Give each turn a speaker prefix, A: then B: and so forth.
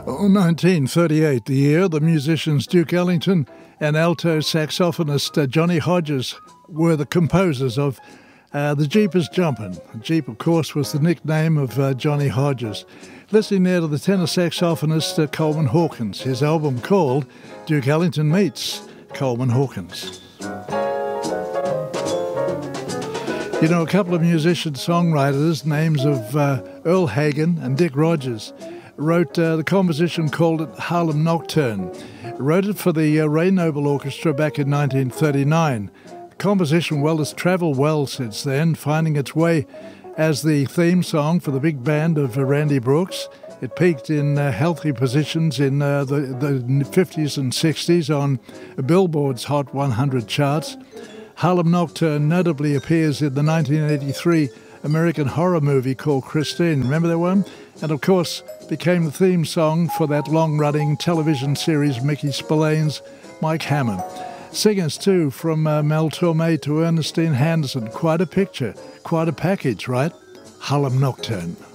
A: 1938, the year the musicians Duke Ellington and alto saxophonist Johnny Hodges were the composers of The Jeepers Jumpin'. Jeep, of course, was the nickname of Johnny Hodges. Listening there to the tenor saxophonist Coleman Hawkins, his album called Duke Ellington Meets Coleman Hawkins. You know, a couple of musician-songwriters, names of Earl Hagen and Dick Rogers, wrote the composition called it Harlem Nocturne. Wrote it for the Ray Noble Orchestra back in 1939. The composition, well, has travelled well since then, finding its way as the theme song for the big band of Randy Brooks. It peaked in healthy positions in the 50s and 60s on Billboard's Hot 100 charts. Harlem Nocturne notably appears in the 1983 American horror movie called Christine. Remember that one? And of course became the theme song for that long-running television series Mickey Spillane's Mike Hammond. Singers too, from Mel Torme to Ernestine Henderson. Quite a picture, quite a package, right? Harlem Nocturne.